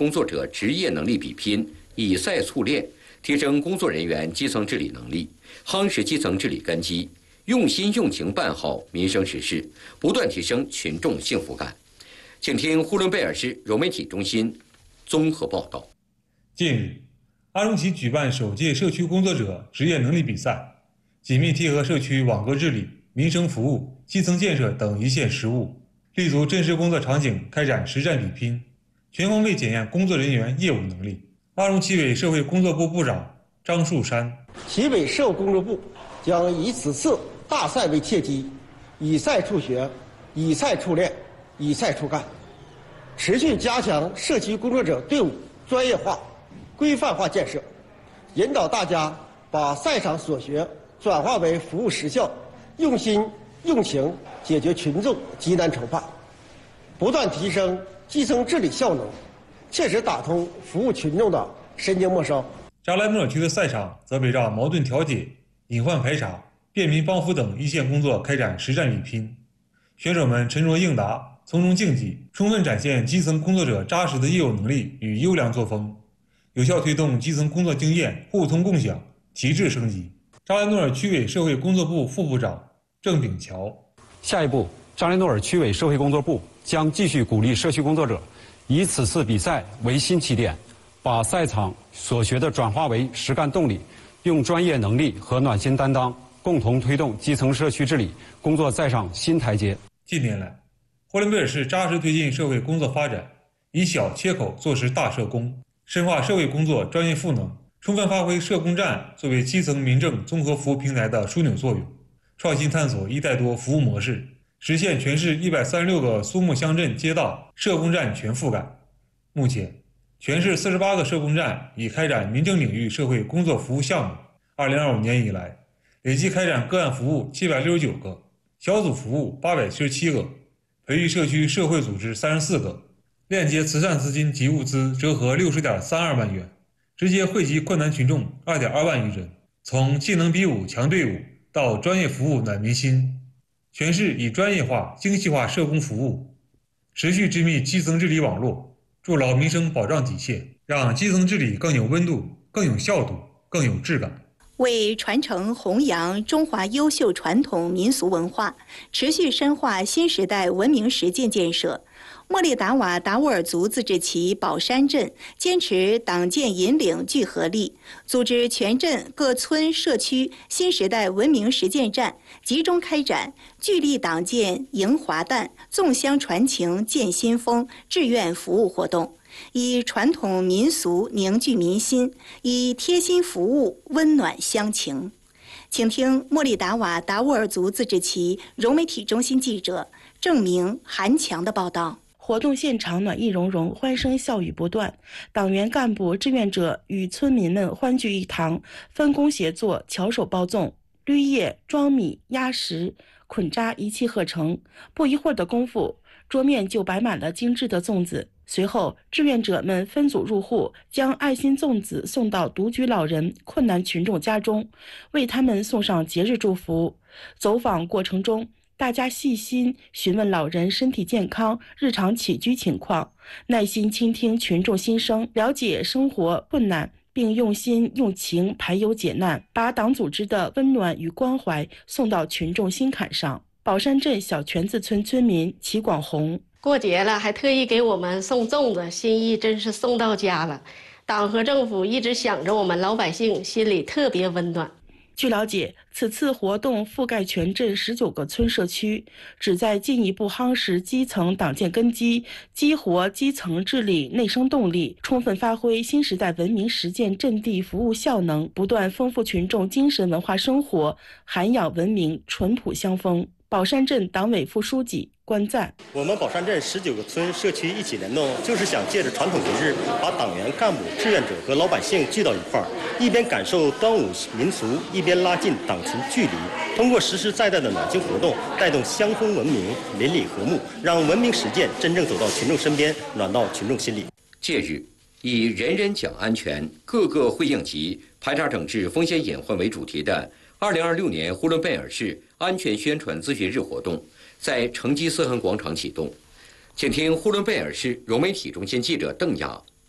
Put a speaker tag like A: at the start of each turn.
A: 工作者职业能力比拼，以赛促练，提升工作人员基层治理能力，夯实基层治理根基，用心用情办好民生实事，不断提升群众幸福感。请听呼伦贝尔市融媒体中心综合报道。
B: 近日，阿中旗举办首届社区工作者职业能力比赛，紧密贴合社区网格治理、民生服务、基层建设等一线实务，立足真实工作场景开展实战比拼，全方位检验工作人员业务能力。阿中旗委社会工作部部长张树山，
C: 旗委社会工作部将以此次大赛为契机，以赛促学，以赛促练，以赛促干，持续加强社区工作者队伍专业化、规范化建设，引导大家把赛场所学转化为服务实效，用心用情解决群众急难愁盼，不断提升基层治理效能，切实打通服务群众的神经末梢。
B: 扎莱木尔区的赛场则围绕矛盾调解、隐患排查、便民帮扶等一线工作开展实战比拼，选手们沉着应答、从容竞技，充分展现基层工作者扎实的业务能力与优良作风，有效推动基层工作经验互通共享、提质升级。扎莱诺尔区委社会工作部副部长郑炳桥，
D: 下一步，扎莱诺尔区委社会工作部将继续鼓励社区工作者，以此次比赛为新起点，把赛场所学的转化为实干动力，用专业能力和暖心担当，共同推动基层社区治理工作再上新台阶。
B: 近年来，呼伦贝尔市扎实推进社会工作发展，以小切口做实大社工，深化社会工作专业赋能，充分发挥社工站作为基层民政综合服务平台的枢纽作用，创新探索一带多服务模式，实现全市136个苏木乡镇街道社工站全覆盖。目前，全市48个社工站已开展民政领域社会工作服务项目。2025年以来，累计开展个案服务769个，小组服务877个，培育社区社会组织34个，链接慈善资金及物资折合60.32万元，直接惠及困难群众2.2万余人。从技能比武强队伍到专业服务暖民心，全市以专业化、精细化社工服务，持续织密基层治理网络，筑牢民生保障底线，让基层治理更有温度、更有效度、更有质感。
E: 为传承弘扬中华优秀传统民俗文化，持续深化新时代文明实践建设，莫力达瓦达斡尔族自治旗宝山镇坚持党建引领聚合力，组织全镇各村社区新时代文明实践站，集中开展聚力党建迎华诞、纵乡传情建新风志愿服务活动，以传统民俗凝聚民心，以贴心服务温暖乡情。请听莫力达瓦达斡尔族自治旗融媒体中心记者郑明、韩强的报道。
F: 活动现场暖意融融，欢声笑语不断。党员干部、志愿者与村民们欢聚一堂，分工协作，巧手包粽，捋叶、装米、压实、捆扎一气呵成。不一会儿的功夫，桌面就摆满了精致的粽子。随后，志愿者们分组入户，将爱心粽子送到独居老人、困难群众家中，为他们送上节日祝福。走访过程中，大家细心询问老人身体健康、日常起居情况，耐心倾听群众心声，了解生活困难，并用心用情排忧解难，把党组织的温暖与关怀送到群众心坎上。宝山镇小泉子村村民齐广红：
G: 过节了，还特意给我们送粽子，心意真是送到家了。党和政府一直想着我们老百姓，心里特别温暖。
F: 据了解，此次活动覆盖全镇19个村社区，旨在进一步夯实基层党建根基，激活基层治理内生动力，充分发挥新时代文明实践阵地服务效能，不断丰富群众精神文化生活，涵养文明淳朴乡风。宝山镇党委副书记关赞：
H: 我们宝山镇19个村社区一起联动，就是想借着传统节日，把党员干部、志愿者和老百姓聚到一块儿，一边感受端午民俗，一边拉近党群距离。通过实实在在的暖心活动，带动乡风文明、邻里和睦，让文明实践真正走到群众身边，暖到群众心里。
A: 届日，以“人人讲安全，个个会应急，排查整治风险隐患”为主题的2026年呼伦贝尔市安全宣传咨询日活动在成吉思汗广场启动。请听呼伦贝尔市融媒体中心记者邓雅